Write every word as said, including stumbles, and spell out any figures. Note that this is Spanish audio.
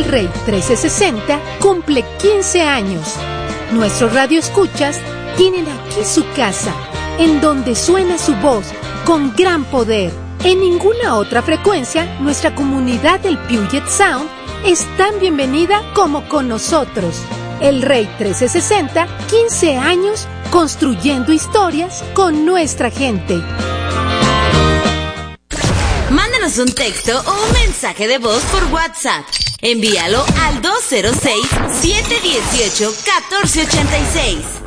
Rey trece sesenta cumple quince años. Nuestros radioescuchas tienen aquí su casa, en donde suena su voz con gran poder. En ninguna otra frecuencia, nuestra comunidad del Puget Sound es tan bienvenida como con nosotros. El Rey trece sesenta, quince años construyendo historias con nuestra gente. Mándanos un texto o un mensaje de voz por WhatsApp. Envíalo al dos cero seis, siete uno ocho, uno cuatro ocho seis.